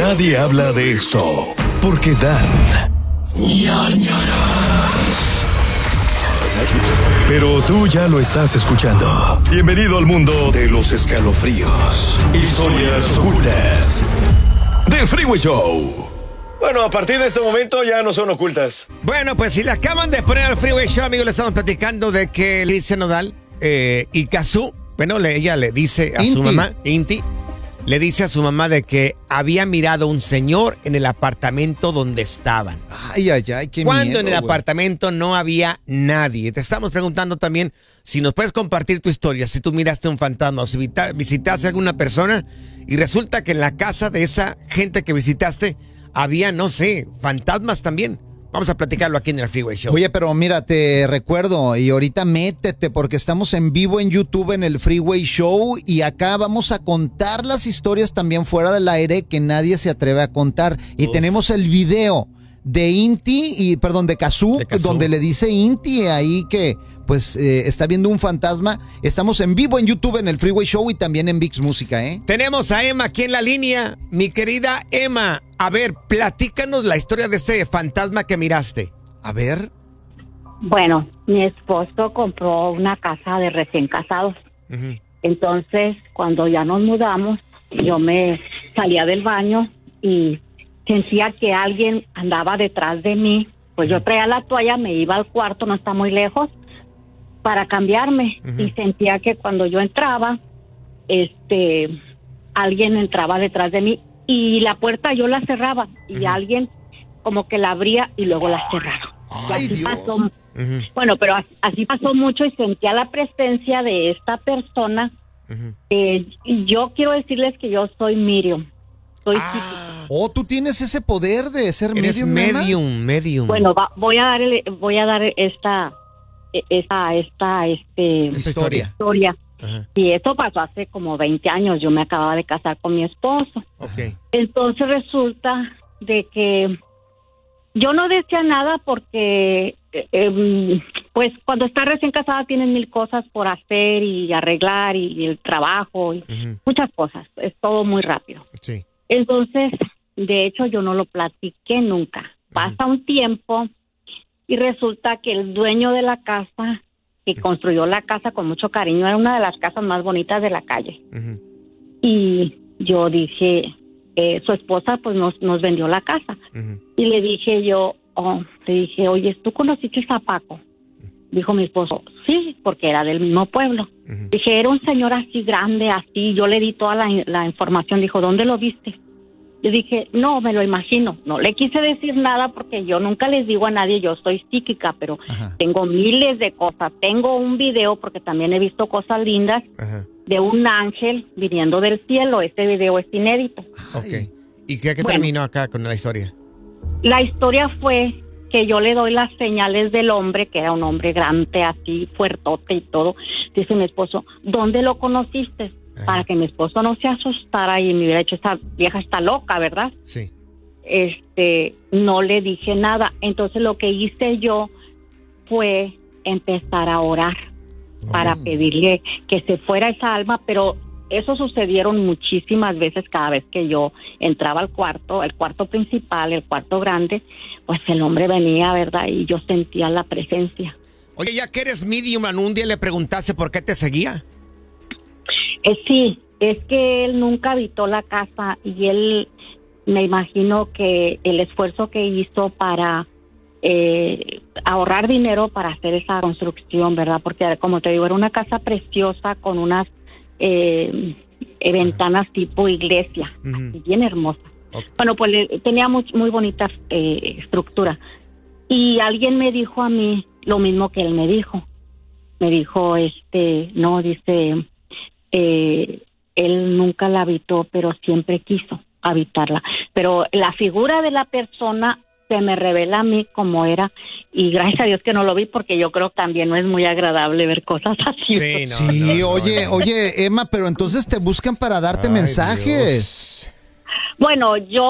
Nadie habla de esto porque dan ñáñaras. Pero tú ya lo estás escuchando. Bienvenido al mundo de los escalofríos. Historias ocultas del Freeway Show. Bueno, a partir de este momento ya no son ocultas. Bueno, pues si le acaban de poner al Freeway Show, amigos, le estamos platicando de que Cristian Nodal y Cazzu, bueno, ella le dice a su mamá, Inti, le dice a su mamá de que había mirado un señor en el apartamento donde estaban. Ay, qué Cuando miedo, en el güey. apartamento no había nadie. Te estamos preguntando también si nos puedes compartir tu historia, si tú miraste un fantasma o si visitaste a alguna persona y resulta que en la casa de esa gente que visitaste había, no sé, fantasmas también. Vamos a platicarlo aquí en el Freeway Show. Oye, pero mira, te recuerdo y ahorita métete porque estamos en vivo en YouTube en el Freeway Show y acá vamos a contar las historias también fuera del aire que nadie se atreve a contar. Y tenemos el video de de Cazzu, donde le dice Inti ahí que pues está viendo un fantasma. Estamos en vivo en YouTube en el Freeway Show y también en VIX Música, ¿eh? Tenemos a Emma aquí en la línea. Mi querida Emma, a ver, platícanos la historia de ese fantasma que miraste. A ver. Bueno, mi esposo compró una casa de recién casados. Uh-huh. Entonces, cuando ya nos mudamos, yo me salía del baño y sentía que alguien andaba detrás de mí. Pues yo traía la toalla, me iba al cuarto, no está muy lejos, para cambiarme. Uh-huh. Y sentía que cuando yo entraba, alguien entraba detrás de mí y la puerta yo la cerraba y alguien como que la abría y luego la cerraba. Y Ay, así Dios. pasó. Uh-huh. Bueno, pero así pasó mucho y sentía la presencia de esta persona. Uh-huh. Y yo quiero decirles que yo soy medium. Soy psíquica. Oh, tú tienes ese poder de ser Eres medium, Emma? medium. Bueno, voy a dar esta historia. Ajá. Y esto pasó hace como 20 años. Yo me acababa de casar con mi esposo. Ok. Entonces resulta de que yo no decía nada porque, pues cuando estás recién casada tienes 1000 cosas por hacer y arreglar y el trabajo y muchas cosas. Es todo muy rápido. Sí. Entonces, de hecho, yo no lo platiqué nunca. Pasa un tiempo y resulta que el dueño de la casa, que construyó la casa con mucho cariño, era una de las casas más bonitas de la calle. Uh-huh. Y yo dije, su esposa pues nos vendió la casa. Uh-huh. Y le dije, oye, ¿tú conociste a Paco? Dijo mi esposo, sí, porque era del mismo pueblo. Uh-huh. Dije, era un señor así grande, así. Yo le di toda la información. Dijo, ¿dónde lo viste? Yo dije, no, me lo imagino. No le quise decir nada porque yo nunca les digo a nadie, yo soy psíquica, pero tengo miles de cosas. Tengo un video porque también he visto cosas lindas de un ángel viniendo del cielo. Este video es inédito. Ok. ¿Y qué Bueno. terminó acá con la historia? La historia fue que yo le doy las señales del hombre, que era un hombre grande, así, fuertote y todo. Dice mi esposo, ¿dónde lo conociste? Para que mi esposo no se asustara y me hubiera dicho, esta vieja está loca, ¿verdad? Sí. No le dije nada. Entonces lo que hice yo fue empezar a orar para pedirle que se fuera esa alma, pero eso sucedieron muchísimas veces. Cada vez que yo entraba al cuarto, el cuarto principal, el cuarto grande, pues el hombre venía, ¿verdad? Y yo sentía la presencia. Oye, ya que eres medium, un día le preguntaste por qué te seguía. Sí, es que él nunca habitó la casa y él, me imagino que el esfuerzo que hizo para ahorrar dinero para hacer esa construcción, ¿verdad? Porque como te digo, era una casa preciosa con unas ventanas tipo iglesia, así, bien hermosa. Okay. Bueno, pues tenía muy bonita estructura. Y alguien me dijo a mí lo mismo que él me dijo. Me dijo, no, dice, él nunca la habitó, pero siempre quiso habitarla. Pero la figura de la persona se me revela a mí como era, y gracias a Dios que no lo vi, porque yo creo que también no es muy agradable ver cosas así. Sí, oye, Emma, pero entonces te buscan para darte mensajes. Dios. Bueno, yo